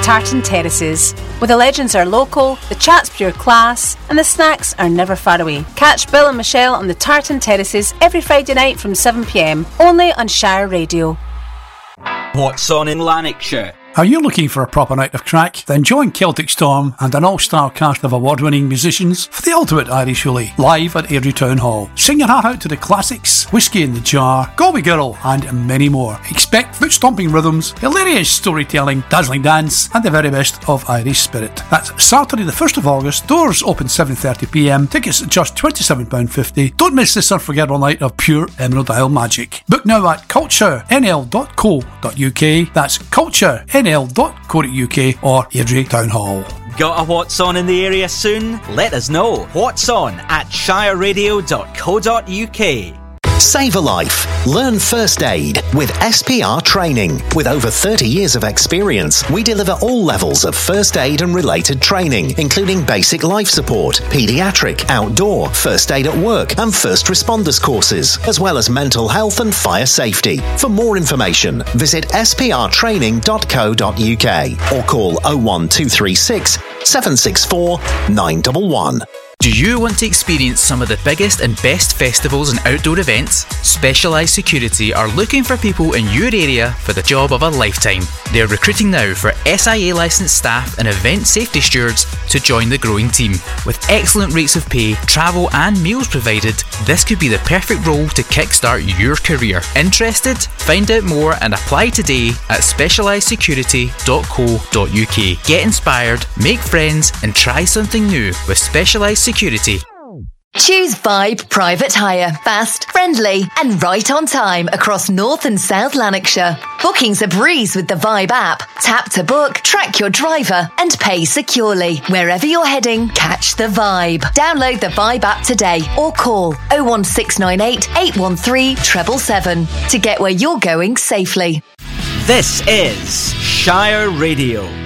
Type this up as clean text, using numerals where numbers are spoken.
Tartan Terraces. Where the legends are local, the chat's pure class, and the snacks are never far away. Catch Bill and Michelle on the Tartan Terraces every Friday night from 7pm, only on Shire Radio. What's on in Lanarkshire? Are you looking for a proper night of crack? Then join Celtic Storm and an all-star cast of award-winning musicians for the ultimate Irish hoolie, live at Airdrie Town Hall. Sing your heart out to the classics, Whiskey in the Jar, Galway Girl, and many more. Expect foot-stomping rhythms, hilarious storytelling, dazzling dance, and the very best of Irish spirit. That's Saturday the 1st of August, doors open 7:30pm, tickets just £27.50. Don't miss this unforgettable night of pure Emerald Isle magic. Book now at culturenl.co.uk, that's culturenl.co.uk or Airdrie Town Hall. Got a What's On in the area soon? Let us know. What's on at shireradio.co.uk. Save a life. Learn first aid with SPR Training. With over 30 years of experience, we deliver all levels of first aid and related training, including basic life support, paediatric, outdoor, first aid at work, and first responders courses, as well as mental health and fire safety. For more information, visit sprtraining.co.uk or call 01236 764 911. Do you want to experience some of the biggest and best festivals and outdoor events? Specialised Security are looking for people in your area for the job of a lifetime. They're recruiting now for SIA licensed staff and event safety stewards to join the growing team. With excellent rates of pay, travel and meals provided, this could be the perfect role to kickstart your career. Interested? Find out more and apply today at specialisedsecurity.co.uk. Get inspired, make friends and try something new with Specialised Security. Choose Vibe Private Hire. Fast, friendly and right on time across North and South Lanarkshire. Bookings a breeze with the Vibe app. Tap to book, track your driver and pay securely. Wherever you're heading, catch the Vibe. Download the Vibe app today or call 01698 813 777 to get where you're going safely. This is Shire Radio.